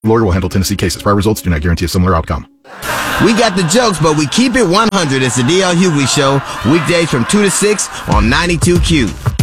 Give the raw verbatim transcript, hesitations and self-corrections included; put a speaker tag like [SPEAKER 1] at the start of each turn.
[SPEAKER 1] Lawyer will handle Tennessee cases. Prior results do not guarantee a similar outcome.
[SPEAKER 2] We got the jokes, but we keep it one hundred. It's the D L Hughley Show, weekdays from two to six on ninety-two Q.